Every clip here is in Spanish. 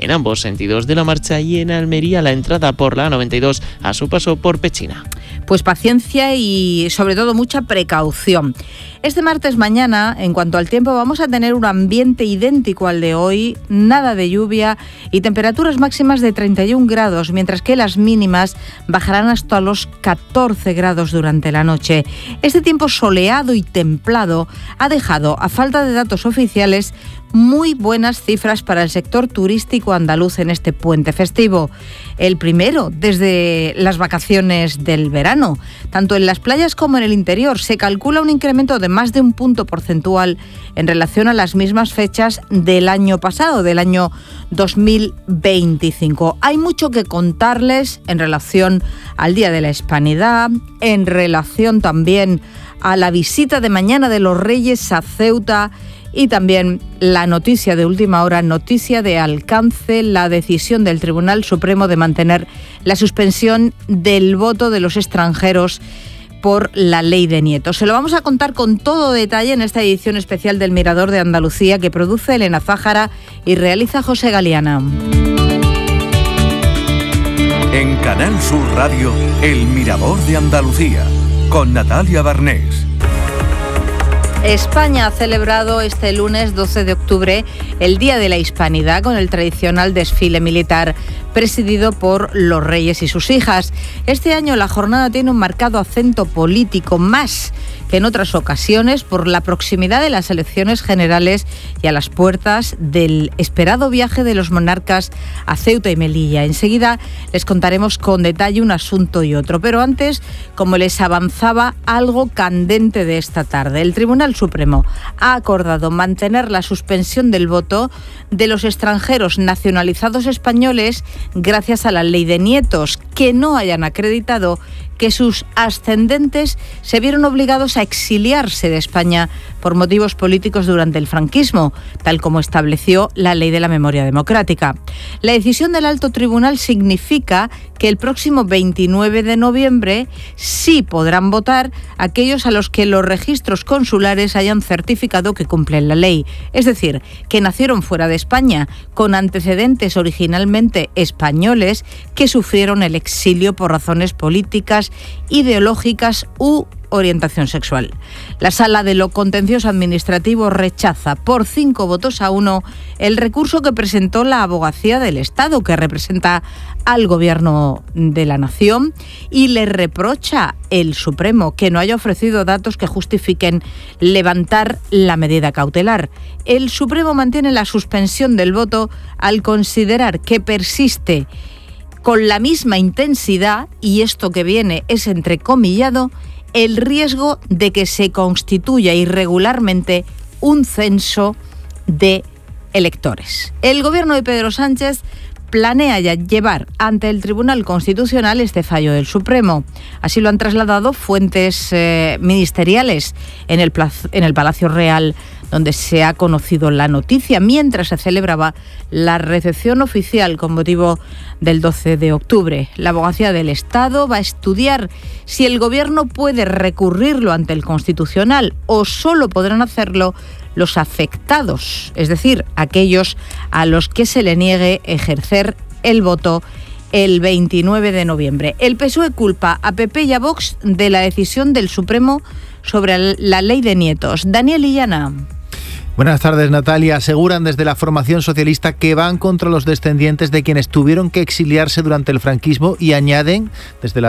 en ambos sentidos de la marcha, y en Almería la entrada por la A92 a su paso por Pechina. Pues paciencia y sobre todo mucha precaución. Este martes mañana, en cuanto al tiempo, vamos a tener un ambiente idéntico al de hoy, nada de lluvia y temperaturas máximas de 31 grados, mientras que las mínimas bajarán hasta los 14 grados durante la noche. Este tiempo soleado y templado ha dejado, a falta de datos oficiales, muy buenas cifras para el sector turístico andaluz en este puente festivo. El primero desde las vacaciones del verano. Tanto en las playas como en el interior se calcula un incremento de más de un punto porcentual en relación a las mismas fechas del año pasado, del año 2025. Hay mucho que contarles en relación al Día de la Hispanidad, en relación también a la visita de mañana de los Reyes a Ceuta, y también la noticia de última hora, noticia de alcance, la decisión del Tribunal Supremo de mantener la suspensión del voto de los extranjeros por la ley de nietos. Se lo vamos a contar con todo detalle en esta edición especial del Mirador de Andalucía, que produce Elena Zájara y realiza José Galiana. En Canal Sur Radio, El Mirador de Andalucía, con Natalia Barnés. España ha celebrado este lunes 12 de octubre el Día de la Hispanidad con el tradicional desfile militar presidido por los reyes y sus hijas. Este año la jornada tiene un marcado acento político, más que en otras ocasiones, por la proximidad de las elecciones generales y a las puertas del esperado viaje de los monarcas a Ceuta y Melilla. Enseguida les contaremos con detalle un asunto y otro, pero antes, como les avanzaba, algo candente de esta tarde. El Tribunal Supremo ha acordado mantener la suspensión del voto de los extranjeros nacionalizados españoles gracias a la ley de nietos que no hayan acreditado que sus ascendentes se vieron obligados a exiliarse de España por motivos políticos durante el franquismo, tal como estableció la Ley de la Memoria Democrática. La decisión del Alto Tribunal significa que el próximo 29 de noviembre sí podrán votar aquellos a los que los registros consulares hayan certificado que cumplen la ley, es decir, que nacieron fuera de España, con antecedentes originalmente españoles que sufrieron el exilio por razones políticas, ideológicas u orientación sexual. La Sala de lo Contencioso Administrativo rechaza por 5-1 el recurso que presentó la Abogacía del Estado, que representa al Gobierno de la Nación, y le reprocha el Supremo que no haya ofrecido datos que justifiquen levantar la medida cautelar. El Supremo mantiene la suspensión del voto al considerar que persiste con la misma intensidad, y esto que viene es entrecomillado, el riesgo de que se constituya irregularmente un censo de electores. El gobierno de Pedro Sánchez planea ya llevar ante el Tribunal Constitucional este fallo del Supremo. Así lo han trasladado fuentes ministeriales en el Palacio Real, donde se ha conocido la noticia mientras se celebraba la recepción oficial con motivo del 12 de octubre. La Abogacía del Estado va a estudiar si el Gobierno puede recurrirlo ante el Constitucional o solo podrán hacerlo los afectados, es decir, aquellos a los que se le niegue ejercer el voto el 29 de noviembre. El PSOE culpa a PP y a Vox de la decisión del Supremo sobre la ley de nietos. Daniel Illana. Buenas tardes, Natalia. Aseguran desde la formación socialista que van contra los descendientes de quienes tuvieron que exiliarse durante el franquismo y añaden desde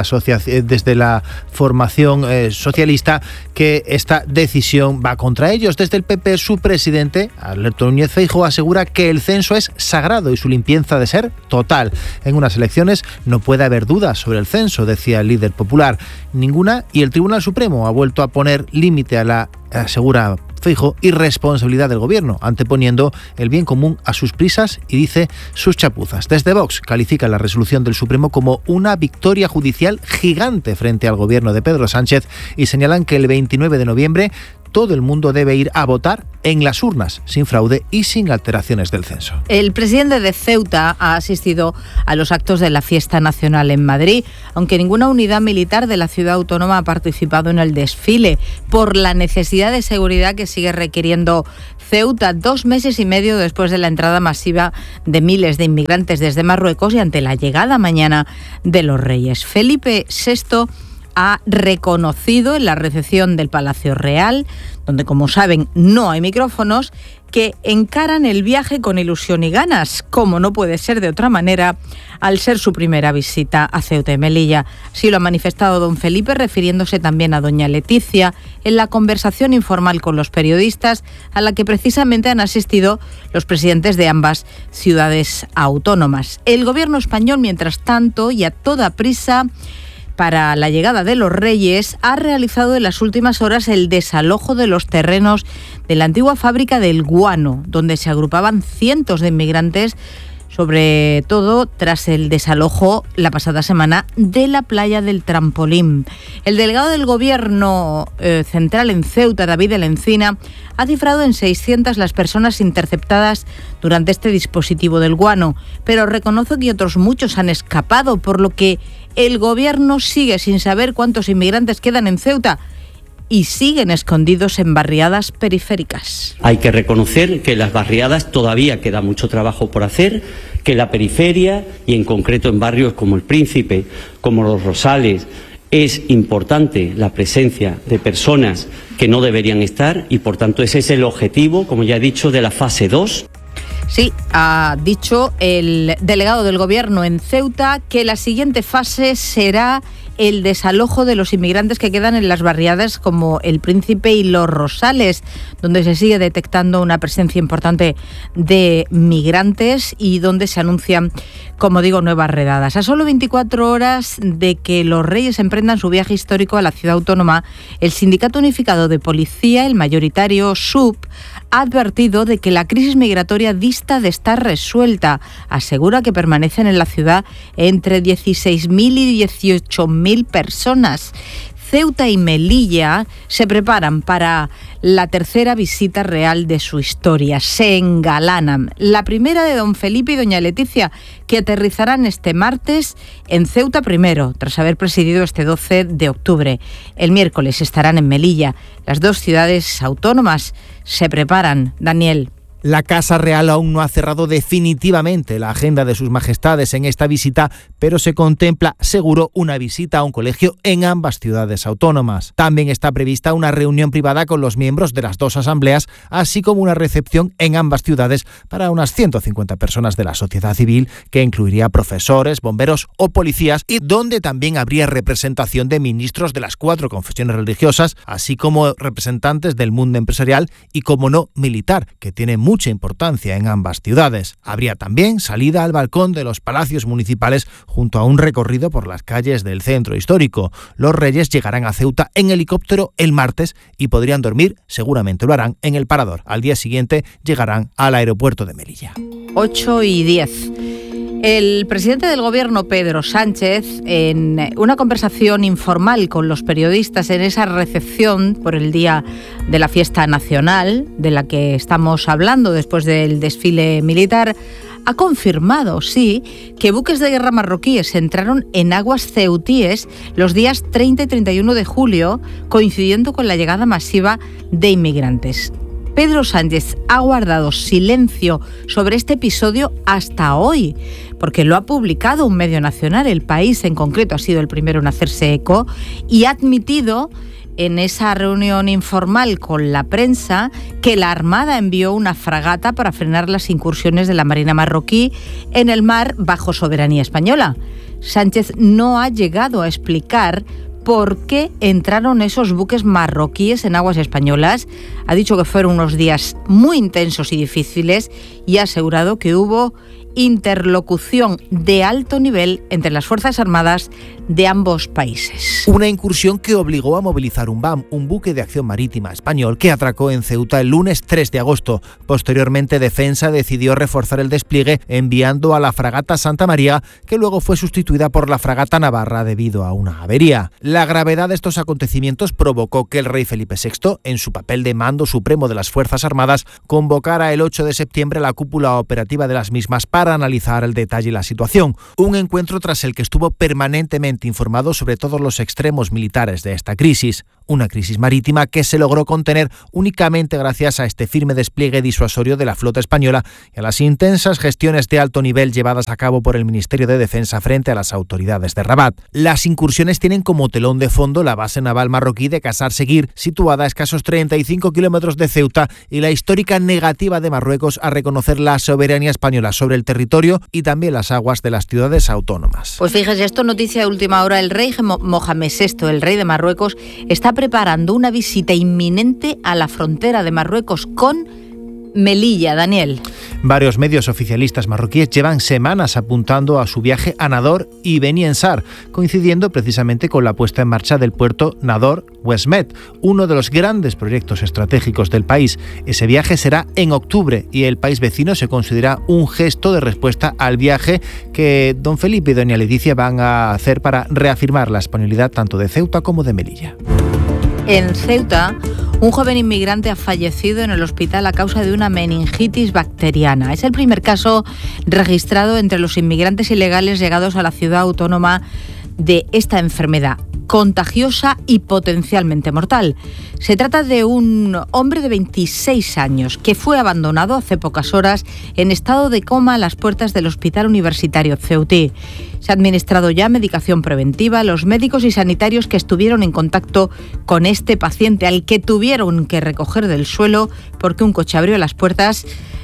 la formación socialista que esta decisión va contra ellos. Desde el PP, su presidente, Alberto Núñez Feijóo, asegura que el censo es sagrado y su limpieza ha de ser total. En unas elecciones no puede haber dudas sobre el censo, decía el líder popular. Ninguna, y el Tribunal Supremo ha vuelto a poner límite a la, asegura Feijóo, irresponsabilidad del gobierno, anteponiendo el bien común a sus prisas y dice sus chapuzas. Desde Vox califica la resolución del Supremo como una victoria judicial gigante frente al gobierno de Pedro Sánchez y señalan que el 29 de noviembre todo el mundo debe ir a votar en las urnas, sin fraude y sin alteraciones del censo. El presidente de Ceuta ha asistido a los actos de la fiesta nacional en Madrid, aunque ninguna unidad militar de la ciudad autónoma ha participado en el desfile, por la necesidad de seguridad que sigue requiriendo Ceuta 2 meses y medio después de la entrada masiva de miles de inmigrantes desde Marruecos y ante la llegada mañana de los Reyes. Felipe VI ha reconocido en la recepción del Palacio Real, donde, como saben, no hay micrófonos, que encaran el viaje con ilusión y ganas, como no puede ser de otra manera, al ser su primera visita a Ceuta y Melilla. Así lo ha manifestado don Felipe, refiriéndose también a doña Leticia, en la conversación informal con los periodistas, a la que precisamente han asistido los presidentes de ambas ciudades autónomas. El gobierno español, mientras tanto, y a toda prisa, para la llegada de los Reyes, ha realizado en las últimas horas el desalojo de los terrenos de la antigua fábrica del Guano, donde se agrupaban cientos de inmigrantes, sobre todo tras el desalojo la pasada semana de la playa del Trampolín. El delegado del Gobierno central en Ceuta, David de la Encina, ha cifrado en 600 las personas interceptadas durante este dispositivo del Guano, pero reconoce que otros muchos han escapado, por lo que el Gobierno sigue sin saber cuántos inmigrantes quedan en Ceuta y siguen escondidos en barriadas periféricas. Hay que reconocer que en las barriadas todavía queda mucho trabajo por hacer, que la periferia, y en concreto en barrios como El Príncipe, como Los Rosales, es importante la presencia de personas que no deberían estar y, por tanto, ese es el objetivo, como ya he dicho, de la fase 2. Sí, ha dicho el delegado del Gobierno en Ceuta que la siguiente fase será el desalojo de los inmigrantes que quedan en las barriadas como El Príncipe y Los Rosales, donde se sigue detectando una presencia importante de migrantes y donde se anuncian, como digo, nuevas redadas. A solo 24 horas de que los Reyes emprendan su viaje histórico a la ciudad autónoma, el Sindicato Unificado de Policía, el mayoritario SUP, ha advertido de que la crisis migratoria dista de estar resuelta. Asegura que permanecen en la ciudad entre 16.000 y 18.000 personas. Ceuta y Melilla se preparan para la tercera visita real de su historia. Se engalanan. La primera de don Felipe y doña Leticia, que aterrizarán este martes en Ceuta primero, tras haber presidido este 12 de octubre. El miércoles estarán en Melilla. Las dos ciudades autónomas se preparan. Daniel. La Casa Real aún no ha cerrado definitivamente la agenda de sus majestades en esta visita, pero se contempla seguro una visita a un colegio en ambas ciudades autónomas. También está prevista una reunión privada con los miembros de las dos asambleas, así como una recepción en ambas ciudades para unas 150 personas de la sociedad civil, que incluiría profesores, bomberos o policías, y donde también habría representación de ministros de las 4 confesiones religiosas, así como representantes del mundo empresarial y, como no, militar, que tiene mucha importancia en ambas ciudades. Habría también salida al balcón de los palacios municipales junto a un recorrido por las calles del centro histórico. Los Reyes llegarán a Ceuta en helicóptero el martes y podrían dormir, seguramente lo harán, en el Parador. Al día siguiente llegarán al aeropuerto de Melilla. 8:10. El presidente del Gobierno, Pedro Sánchez, en una conversación informal con los periodistas en esa recepción por el día de la fiesta nacional, de la que estamos hablando después del desfile militar, ha confirmado, sí, que buques de guerra marroquíes entraron en aguas ceutíes los días 30 y 31 de julio, coincidiendo con la llegada masiva de inmigrantes. Pedro Sánchez ha guardado silencio sobre este episodio hasta hoy, porque lo ha publicado un medio nacional. El País, en concreto, ha sido el primero en hacerse eco y ha admitido en esa reunión informal con la prensa que la Armada envió una fragata para frenar las incursiones de la Marina marroquí en el mar bajo soberanía española. Sánchez no ha llegado a explicar por qué entraron esos buques marroquíes en aguas españolas. Ha dicho que fueron unos días muy intensos y difíciles y ha asegurado que hubo interlocución de alto nivel entre las Fuerzas Armadas de ambos países. Una incursión que obligó a movilizar un BAM, un buque de acción marítima español, que atracó en Ceuta el lunes 3 de agosto. Posteriormente, Defensa decidió reforzar el despliegue enviando a la fragata Santa María, que luego fue sustituida por la fragata Navarra debido a una avería. La La gravedad de estos acontecimientos provocó que el rey Felipe VI, en su papel de mando supremo de las Fuerzas Armadas, convocara el 8 de septiembre la cúpula operativa de las mismas para analizar el detalle y la situación. Un encuentro tras el que estuvo permanentemente informado sobre todos los extremos militares de esta crisis. Una crisis marítima que se logró contener únicamente gracias a este firme despliegue disuasorio de la flota española y a las intensas gestiones de alto nivel llevadas a cabo por el Ministerio de Defensa frente a las autoridades de Rabat. Las incursiones tienen como telón de fondo la base naval marroquí de Qasar Seguir, situada a escasos 35 kilómetros de Ceuta, y la histórica negativa de Marruecos a reconocer la soberanía española sobre el territorio y también las aguas de las ciudades autónomas. Pues fíjese, esto noticia de última hora. El rey Mohamed VI, el rey de Marruecos, está preparando una visita inminente a la frontera de Marruecos con Melilla. Daniel. Varios medios oficialistas marroquíes llevan semanas apuntando a su viaje a Nador y Beni Ensar, coincidiendo precisamente con la puesta en marcha del puerto Nador-Westmed, uno de los grandes proyectos estratégicos del país. Ese viaje será en octubre y el país vecino se considera un gesto de respuesta al viaje que don Felipe y doña Leticia van a hacer para reafirmar la españolidad tanto de Ceuta como de Melilla. En Ceuta, un joven inmigrante ha fallecido en el hospital a causa de una meningitis bacteriana. Es el primer caso registrado entre los inmigrantes ilegales llegados a la ciudad autónoma de esta enfermedad contagiosa y potencialmente mortal. Se trata de un hombre de 26 años que fue abandonado hace pocas horas en estado de coma a las puertas del Hospital Universitario Ceutí. Se ha administrado ya medicación preventiva. Los médicos y sanitarios que estuvieron en contacto con este paciente, al que tuvieron que recoger del suelo porque un coche abrió las puertas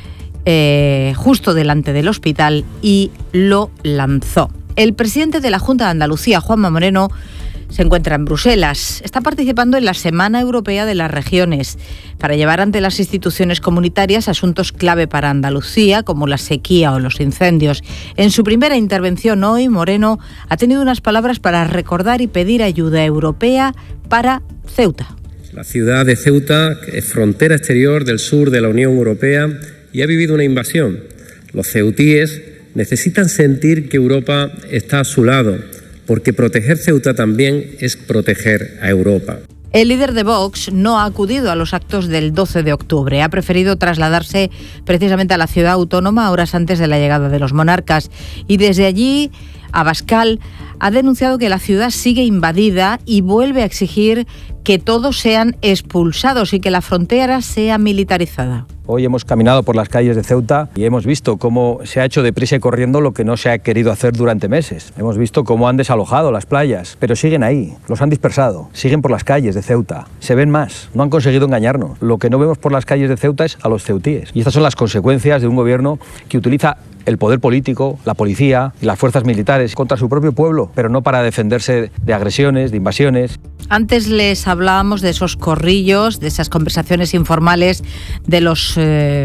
justo delante del hospital y lo lanzó. El presidente de la Junta de Andalucía, Juanma Moreno, se encuentra en Bruselas. Está participando en la Semana Europea de las Regiones para llevar ante las instituciones comunitarias asuntos clave para Andalucía, como la sequía o los incendios. En su primera intervención hoy, Moreno ha tenido unas palabras para recordar y pedir ayuda europea para Ceuta. La ciudad de Ceuta es frontera exterior del sur de la Unión Europea y ha vivido una invasión. Los ceutíes necesitan sentir que Europa está a su lado, porque proteger Ceuta también es proteger a Europa. El líder de Vox no ha acudido a los actos del 12 de octubre. Ha preferido trasladarse precisamente a la ciudad autónoma horas antes de la llegada de los monarcas. Y desde allí, Abascal ha denunciado que la ciudad sigue invadida y vuelve a exigir que todos sean expulsados y que la frontera sea militarizada. Hoy hemos caminado por las calles de Ceuta y hemos visto cómo se ha hecho deprisa y corriendo lo que no se ha querido hacer durante meses. Hemos visto cómo han desalojado las playas, pero siguen ahí, los han dispersado, siguen por las calles de Ceuta. Se ven más, no han conseguido engañarnos. Lo que no vemos por las calles de Ceuta es a los ceutíes. Y estas son las consecuencias de un gobierno que utiliza el poder político, la policía y las fuerzas militares contra su propio pueblo, pero no para defenderse de agresiones, de invasiones. Antes les hablábamos de esos corrillos, de esas conversaciones informales de los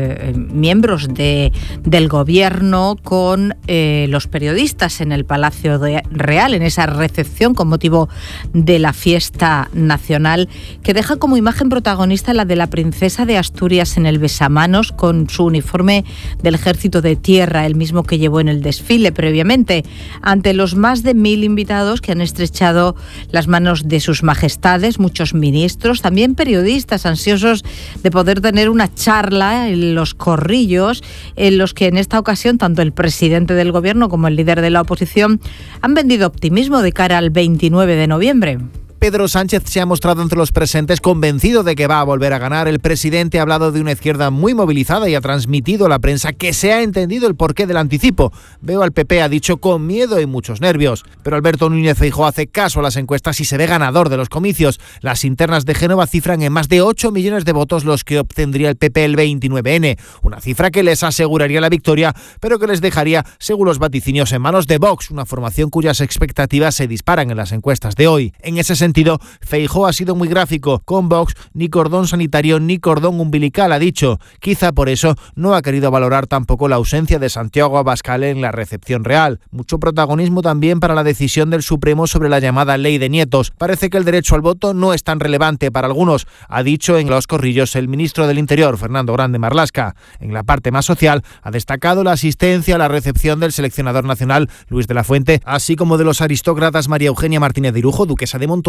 miembros del gobierno con los periodistas en el Palacio Real, en esa recepción con motivo de la fiesta nacional, que deja como imagen protagonista la de la princesa de Asturias en el besamanos con su uniforme del Ejército de Tierra, el mismo que llevó en el desfile previamente, ante los más de 1000 invitados que han estrechado las manos de sus majestades, muchos ministros, también periodistas ansiosos de poder tener una charla en los corrillos, en los que en esta ocasión tanto el presidente del gobierno como el líder de la oposición han vendido optimismo de cara al 29 de noviembre. Pedro Sánchez se ha mostrado entre los presentes convencido de que va a volver a ganar. El presidente ha hablado de una izquierda muy movilizada y ha transmitido a la prensa que se ha entendido el porqué del anticipo. Veo al PP, ha dicho, con miedo y muchos nervios. Pero Alberto Núñez Feijóo hace caso a las encuestas y se ve ganador de los comicios. Las internas de Génova cifran en más de 8 millones de votos los que obtendría el PP el 29N. Una cifra que les aseguraría la victoria, pero que les dejaría, según los vaticinios, en manos de Vox, una formación cuyas expectativas se disparan en las encuestas de hoy. En ese sentido, Feijóo ha sido muy gráfico. Con Vox, ni cordón sanitario ni cordón umbilical, ha dicho. Quizá por eso no ha querido valorar tampoco la ausencia de Santiago Abascal en la recepción real. Mucho protagonismo también para la decisión del Supremo sobre la llamada ley de nietos. Parece que el derecho al voto no es tan relevante para algunos, ha dicho en los corrillos el ministro del Interior, Fernando Grande Marlaska. En la parte más social, ha destacado la asistencia a la recepción del seleccionador nacional, Luis de la Fuente, así como de los aristócratas María Eugenia Martínez de Irujo, duquesa de Montoro,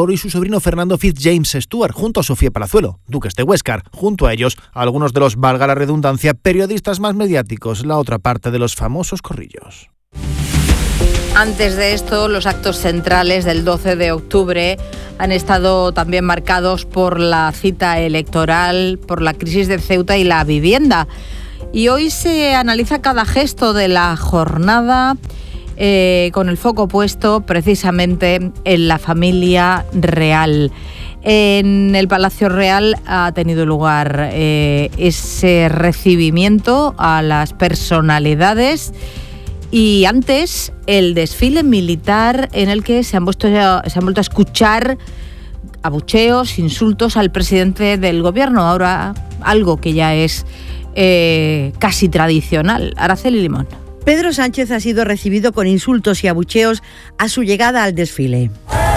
Mauro y su sobrino Fernando Fitzjames Stuart, junto a Sofía Palazuelo, duques de Huéscar. Junto a ellos, algunos de los, valga la redundancia, periodistas más mediáticos, la otra parte de los famosos corrillos. Antes de esto, los actos centrales del 12 de octubre han estado también marcados por la cita electoral, por la crisis de Ceuta y la vivienda. Y hoy se analiza cada gesto de la jornada con el foco puesto precisamente en la familia real. En el Palacio Real ha tenido lugar ese recibimiento a las personalidades y antes el desfile militar en el que se han vuelto a escuchar abucheos, insultos al presidente del gobierno, ahora algo que ya es casi tradicional. Araceli Limón. Pedro Sánchez ha sido recibido con insultos y abucheos a su llegada al desfile.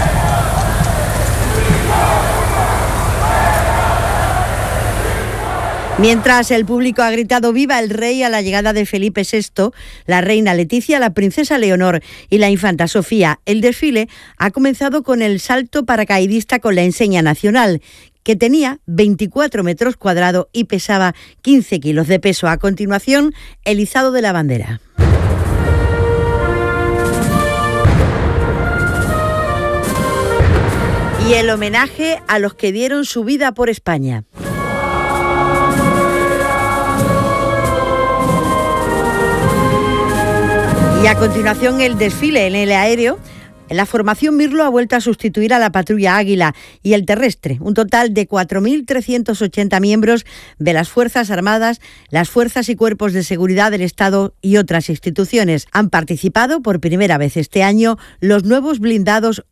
Mientras el público ha gritado ¡Viva el rey! A la llegada de Felipe VI, la reina Leticia, la princesa Leonor y la infanta Sofía, el desfile ha comenzado con el salto paracaidista con la enseña nacional, que tenía 24 metros cuadrados y pesaba 15 kilos de peso. A continuación, el izado de la bandera. Y el homenaje a los que dieron su vida por España. Y a continuación el desfile en el aéreo. La formación Mirlo ha vuelto a sustituir a la patrulla Águila y el terrestre, un total de 4.380 miembros de las Fuerzas Armadas, las fuerzas y cuerpos de seguridad del Estado y otras instituciones. Han participado por primera vez este año los nuevos blindados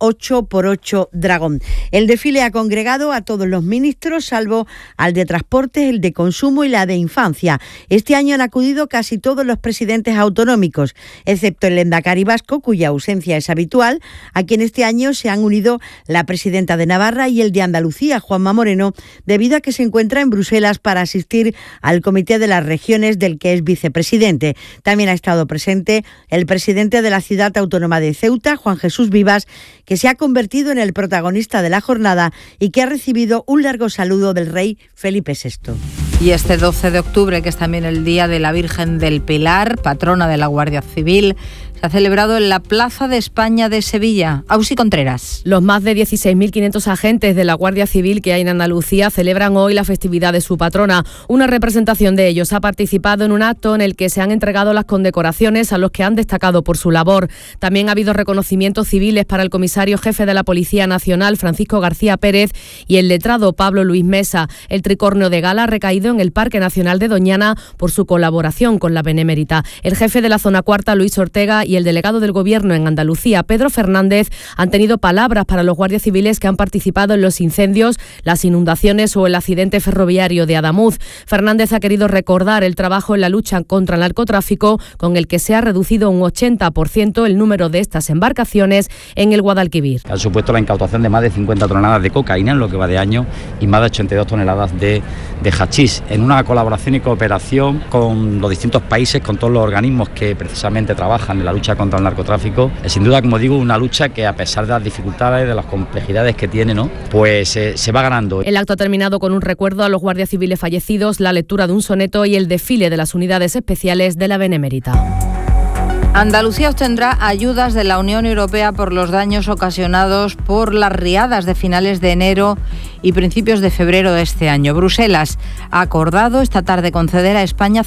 8x8 Dragón. El desfile ha congregado a todos los ministros, salvo al de Transportes, el de Consumo y la de Infancia. Este año han acudido casi todos los presidentes autonómicos, excepto el lehendakari vasco, cuya ausencia es habitual, a quien este año se han unido la presidenta de Navarra y el de Andalucía, Juanma Moreno, debido a que se encuentra en Bruselas para asistir al Comité de las Regiones del que es vicepresidente. También ha estado presente el presidente de la Ciudad Autónoma de Ceuta, Juan Jesús Vivas, que se ha convertido en el protagonista de la jornada y que ha recibido un largo saludo del rey Felipe VI. Y este 12 de octubre, que es también el Día de la Virgen del Pilar, patrona de la Guardia Civil, se ha celebrado en la Plaza de España de Sevilla. Ausi Contreras. Los más de 16.500 agentes de la Guardia Civil que hay en Andalucía celebran hoy la festividad de su patrona. Una representación de ellos ha participado en un acto en el que se han entregado las condecoraciones a los que han destacado por su labor. También ha habido reconocimientos civiles para el comisario jefe de la Policía Nacional, Francisco García Pérez, y el letrado Pablo Luis Mesa. El tricornio de gala ha recaído en el Parque Nacional de Doñana por su colaboración con la Benemérita. El jefe de la Zona Cuarta, Luis Ortega, y el delegado del Gobierno en Andalucía, Pedro Fernández, han tenido palabras para los guardias civiles que han participado en los incendios, las inundaciones o el accidente ferroviario de Adamuz. Fernández ha querido recordar el trabajo en la lucha contra el narcotráfico, con el que se ha reducido un 80% el número de estas embarcaciones en el Guadalquivir. Han supuesto la incautación de más de 50 toneladas de cocaína en lo que va de año y más de 82 toneladas de hachís, en una colaboración y cooperación con los distintos países, con todos los organismos que precisamente trabajan en la lucha contra el narcotráfico. Es sin duda, como digo, una lucha que, a pesar de las dificultades, de las complejidades que tiene, pues se va ganando. El acto ha terminado con un recuerdo a los guardias civiles fallecidos, la lectura de un soneto y el desfile de las unidades especiales de la Benemérita. Andalucía obtendrá ayudas de la Unión Europea por los daños ocasionados por las riadas de finales de enero y principios de febrero de este año. Bruselas ha acordado esta tarde conceder a España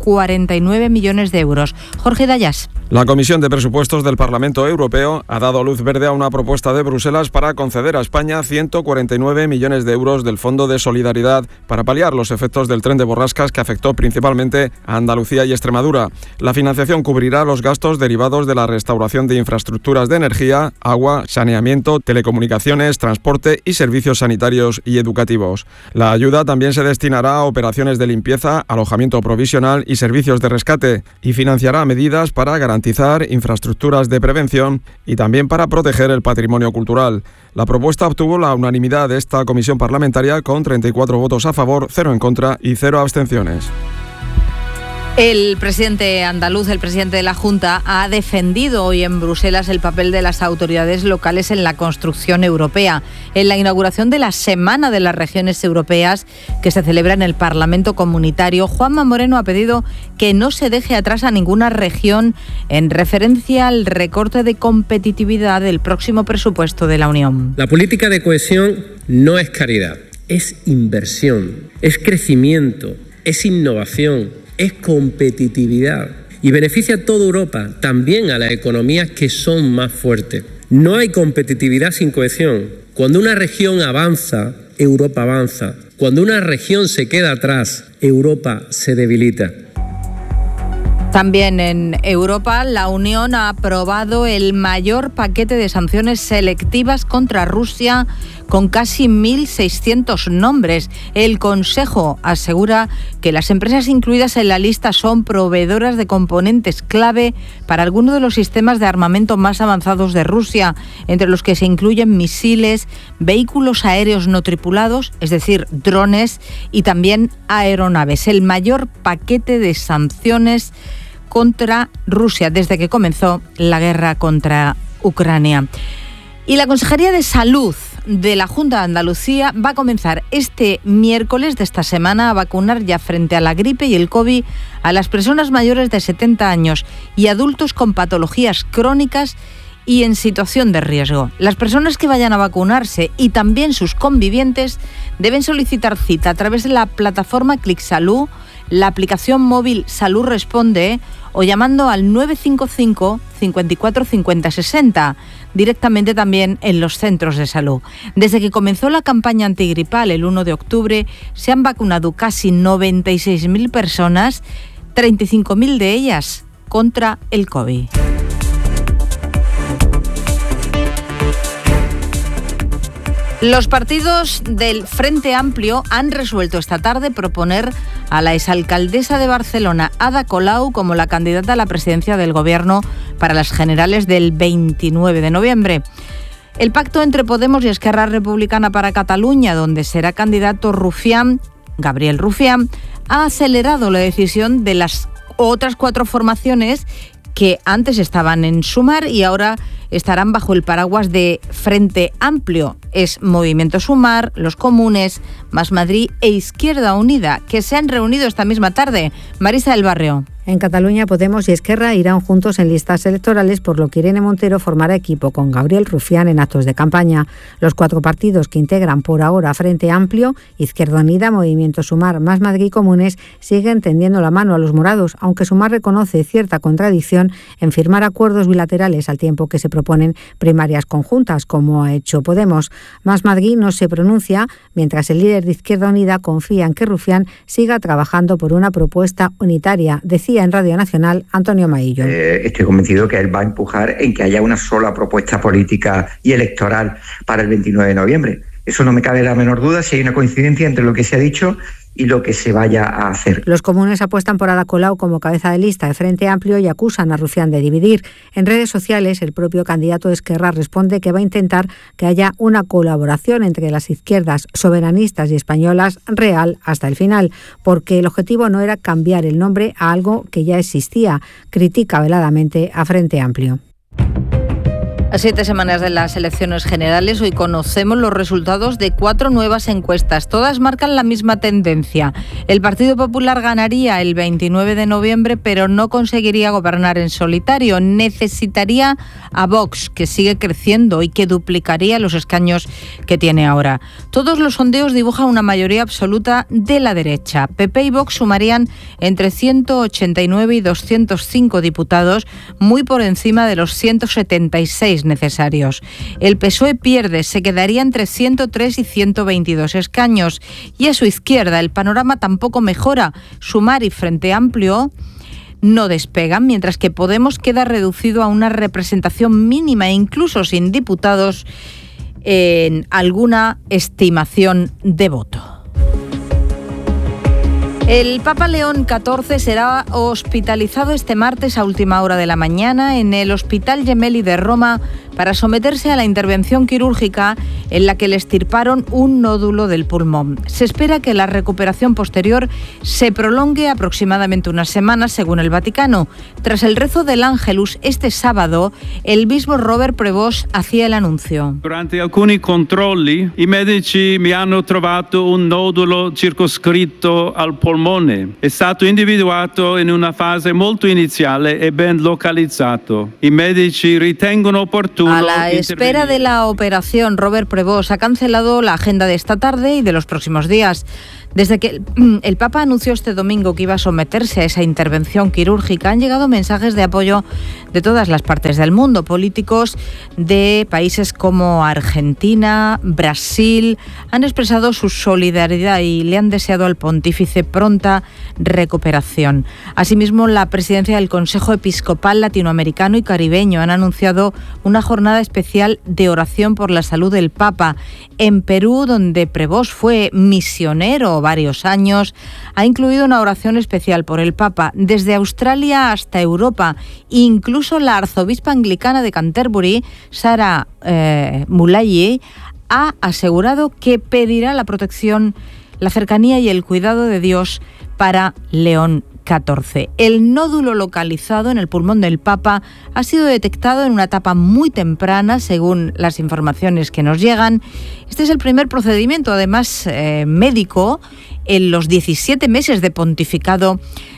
149 millones de euros. Jorge Dayas. La Comisión de Presupuestos del Parlamento Europeo ha dado luz verde a una propuesta de Bruselas para conceder a España 149 millones de euros del Fondo de Solidaridad para paliar los efectos del tren de borrascas que afectó principalmente a Andalucía y Extremadura. La financiación cubrirá los gastos derivados de la restauración de infraestructuras de energía, agua, saneamiento, telecomunicaciones, transporte y servicios sanitarios y educativos. La ayuda también se destinará a operaciones de limpieza, alojamiento provisional y servicios de rescate, y financiará medidas para garantizar infraestructuras de prevención y también para proteger el patrimonio cultural. La propuesta obtuvo la unanimidad de esta comisión parlamentaria con 34 votos a favor, 0 en contra y 0 abstenciones. El presidente andaluz, el presidente de la Junta, ha defendido hoy en Bruselas el papel de las autoridades locales en la construcción europea. En la inauguración de la Semana de las Regiones Europeas, que se celebra en el Parlamento Comunitario, Juanma Moreno ha pedido que no se deje atrás a ninguna región en referencia al recorte de competitividad del próximo presupuesto de la Unión. La política de cohesión no es caridad, es inversión, es crecimiento, es innovación, es competitividad y beneficia a toda Europa, también a las economías que son más fuertes. No hay competitividad sin cohesión. Cuando una región avanza, Europa avanza. Cuando una región se queda atrás, Europa se debilita. También en Europa, la Unión ha aprobado el mayor paquete de sanciones selectivas contra Rusia, con casi 1.600 nombres. El Consejo asegura que las empresas incluidas en la lista son proveedoras de componentes clave para algunos de los sistemas de armamento más avanzados de Rusia, entre los que se incluyen misiles, vehículos aéreos no tripulados, es decir, drones, y también aeronaves. El mayor paquete de sanciones contra Rusia desde que comenzó la guerra contra Ucrania. Y la Consejería de Salud de la Junta de Andalucía va a comenzar este miércoles de esta semana a vacunar ya frente a la gripe y el COVID a las personas mayores de 70 años y adultos con patologías crónicas y en situación de riesgo. Las personas que vayan a vacunarse y también sus convivientes deben solicitar cita a través de la plataforma ClickSalud, la aplicación móvil Salud Responde o llamando al 955 54 50 60, directamente también en los centros de salud. Desde que comenzó la campaña antigripal el 1 de octubre, se han vacunado casi 96.000 personas, 35.000 de ellas contra el COVID. Los partidos del Frente Amplio han resuelto esta tarde proponer a la exalcaldesa de Barcelona, Ada Colau, como la candidata a la presidencia del Gobierno para las generales del 29 de noviembre. El pacto entre Podemos y Esquerra Republicana para Cataluña, donde será candidato Rufián, Gabriel Rufián, ha acelerado la decisión de las otras 4 formaciones que antes estaban en Sumar y ahora estarán bajo el paraguas de Frente Amplio. Es Movimiento Sumar, Los Comunes, Más Madrid e Izquierda Unida, que se han reunido esta misma tarde. Marisa del Barrio. En Cataluña, Podemos y Esquerra irán juntos en listas electorales, por lo que Irene Montero formará equipo con Gabriel Rufián en actos de campaña. Los 4 partidos que integran por ahora Frente Amplio, Izquierda Unida, Movimiento Sumar, Más Madrid y Comunes siguen tendiendo la mano a los morados, aunque Sumar reconoce cierta contradicción en firmar acuerdos bilaterales al tiempo que se proponen primarias conjuntas, como ha hecho Podemos. Más Madrid no se pronuncia, mientras el líder de Izquierda Unida confía en que Rufián siga trabajando por una propuesta unitaria, decía en Radio Nacional Antonio Maillo. Estoy convencido que él va a empujar en que haya una sola propuesta política y electoral para el 29 de noviembre. Eso no me cabe la menor duda si hay una coincidencia entre lo que se ha dicho y lo que se vaya a hacer. Los comunes apuestan por Ada Colau como cabeza de lista de Frente Amplio y acusan a Rufián de dividir. En redes sociales, el propio candidato de Esquerra responde que va a intentar que haya una colaboración entre las izquierdas soberanistas y españolas real hasta el final, porque el objetivo no era cambiar el nombre a algo que ya existía. Critica veladamente a Frente Amplio. A 7 semanas de las elecciones generales, hoy conocemos los resultados de 4 nuevas encuestas. Todas marcan la misma tendencia. El Partido Popular ganaría el 29 de noviembre, pero no conseguiría gobernar en solitario. Necesitaría a Vox, que sigue creciendo y que duplicaría los escaños que tiene ahora. Todos los sondeos dibujan una mayoría absoluta de la derecha. PP y Vox sumarían entre 189 y 205 diputados, muy por encima de los 176 necesarios. El PSOE pierde, se quedaría entre 103 y 122 escaños. Y a su izquierda el panorama tampoco mejora. Sumar y Frente Amplio no despegan, mientras que Podemos queda reducido a una representación mínima e incluso sin diputados en alguna estimación de voto. El Papa León XIV será hospitalizado este martes a última hora de la mañana en el Hospital Gemelli de Roma para someterse a la intervención quirúrgica en la que le extirparon un nódulo del pulmón. Se espera que la recuperación posterior se prolongue aproximadamente unas semanas, según el Vaticano. Tras el rezo del Ángelus este sábado, el mismo Robert Prevost hacía el anuncio. Durante alcuni controlli, i medici mi hanno trovato un nodulo circoscritto al polmone. È stato individuato in una fase molto iniziale e ben localizzato. I medici ritengono opportuno. A la espera de la operación, Robert Prevost ha cancelado la agenda de esta tarde y de los próximos días. Desde que el Papa anunció este domingo que iba a someterse a esa intervención quirúrgica, han llegado mensajes de apoyo de todas las partes del mundo. Políticos de países como Argentina, Brasil, han expresado su solidaridad y le han deseado al pontífice pronta recuperación. Asimismo, la presidencia del Consejo Episcopal Latinoamericano y Caribeño han anunciado una jornada especial de oración por la salud del Papa. En Perú, donde Prevost fue misionero varios años, ha incluido una oración especial por el Papa. Desde Australia hasta Europa, incluso la arzobispa anglicana de Canterbury, Sarah Mulayi, ha asegurado que pedirá la protección, la cercanía y el cuidado de Dios para León XIV. El nódulo localizado en el pulmón del Papa ha sido detectado en una etapa muy temprana, según las informaciones que nos llegan. Este es el primer procedimiento, además médico, en los 17 meses de pontificado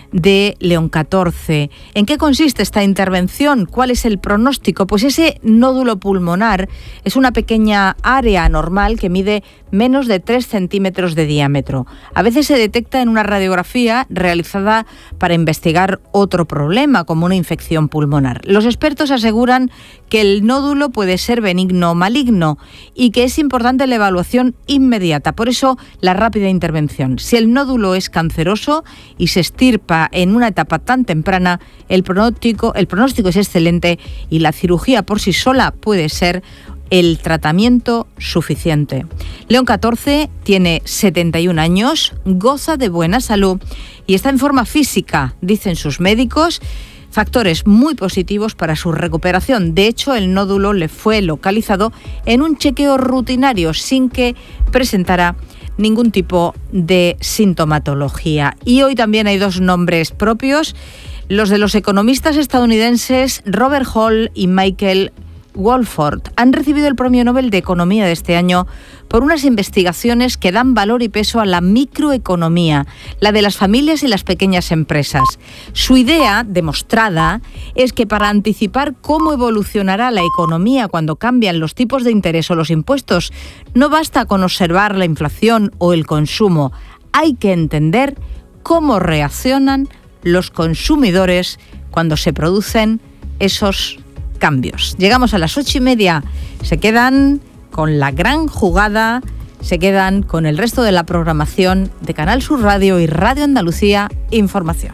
de León XIV. ¿En qué consiste esta intervención? ¿Cuál es el pronóstico? Pues ese nódulo pulmonar es una pequeña área normal que mide menos de 3 centímetros de diámetro. A veces se detecta en una radiografía realizada para investigar otro problema, como una infección pulmonar. Los expertos aseguran que el nódulo puede ser benigno o maligno y que es importante la evaluación inmediata. Por eso, la rápida intervención. Si el nódulo es canceroso y se extirpa en una etapa tan temprana, el pronóstico es excelente y la cirugía por sí sola puede ser el tratamiento suficiente. León XIV tiene 71 años, goza de buena salud y está en forma física, dicen sus médicos, factores muy positivos para su recuperación. De hecho, el nódulo le fue localizado en un chequeo rutinario sin que presentara ningún tipo de sintomatología. Y hoy también hay dos nombres propios, los de los economistas estadounidenses Robert Hall y Michael Wolford. Han recibido el Premio Nobel de Economía de este año por unas investigaciones que dan valor y peso a la microeconomía, la de las familias y las pequeñas empresas. Su idea, demostrada, es que para anticipar cómo evolucionará la economía cuando cambian los tipos de interés o los impuestos, no basta con observar la inflación o el consumo. Hay que entender cómo reaccionan los consumidores cuando se producen esos cambios. Llegamos a las 8:30. Se quedan con la gran jugada, se quedan con el resto de la programación de Canal Sur Radio y Radio Andalucía Información.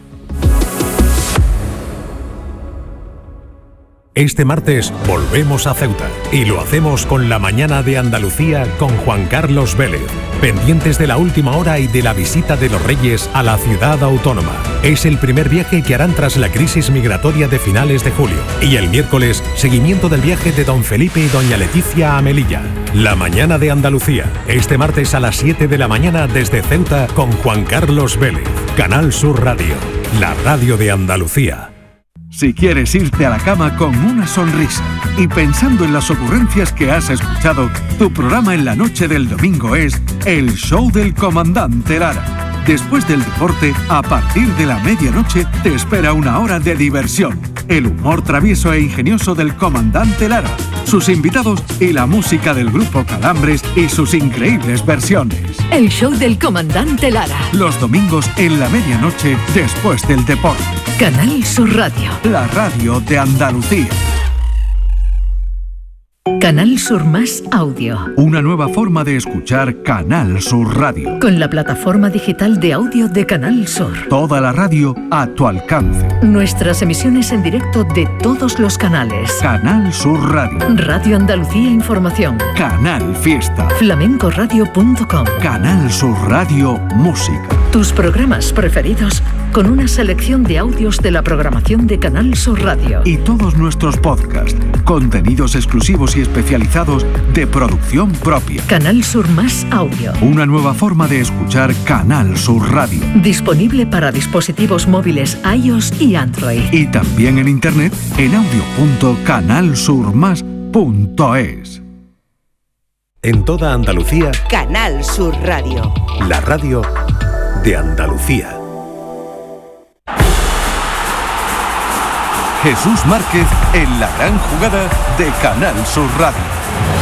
Este martes volvemos a Ceuta y lo hacemos con la mañana de Andalucía con Juan Carlos Vélez, pendientes de la última hora y de la visita de los Reyes a la ciudad autónoma. Es el primer viaje que harán tras la crisis migratoria de finales de julio. Y el miércoles, seguimiento del viaje de don Felipe y doña Leticia a Melilla. La mañana de Andalucía, este martes a las 7 de la mañana desde Ceuta con Juan Carlos Vélez. Canal Sur Radio, la radio de Andalucía. Si quieres irte a la cama con una sonrisa y pensando en las ocurrencias que has escuchado, tu programa en la noche del domingo es El Show del Comandante Lara. Después del deporte, a partir de la medianoche, te espera una hora de diversión, el humor travieso e ingenioso del Comandante Lara, sus invitados y la música del grupo Calambres y sus increíbles versiones. El Show del Comandante Lara. Los domingos en la medianoche, después del deporte. Canal Sur Radio. La radio de Andalucía. Canal Sur Más Audio. Una nueva forma de escuchar Canal Sur Radio. Con la plataforma digital de audio de Canal Sur. Toda la radio a tu alcance. Nuestras emisiones en directo de todos los canales. Canal Sur Radio. Radio Andalucía Información. Canal Fiesta. Flamencoradio.com. Canal Sur Radio Música. Tus programas preferidos con una selección de audios de la programación de Canal Sur Radio. Y todos nuestros podcasts, contenidos exclusivos y especializados de producción propia. Canal Sur Más Audio. Una nueva forma de escuchar Canal Sur Radio. Disponible para dispositivos móviles iOS y Android. Y también en internet en audio.canalsurmas.es. En toda Andalucía, Canal Sur Radio. La radio de Andalucía. Jesús Márquez en la gran jugada de Canal Sur Radio.